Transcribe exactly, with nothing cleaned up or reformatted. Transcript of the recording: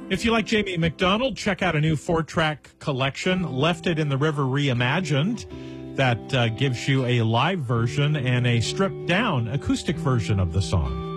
If you like Jamie McDonald, check out a new four-track collection, Left It in the River Reimagined, that uh, gives you a live version and a stripped-down acoustic version of the song.